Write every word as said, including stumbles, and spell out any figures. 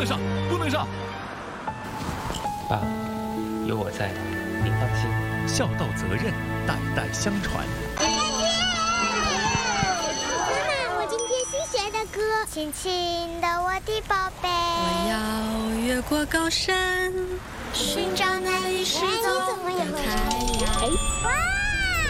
能上，不能上！ 爸，有我在，您放心。 孝道责任，代代相传。 妈妈，我今天新学的歌，亲亲的我的宝贝。 我要越过高山，寻找那里是走的太阳。 哇！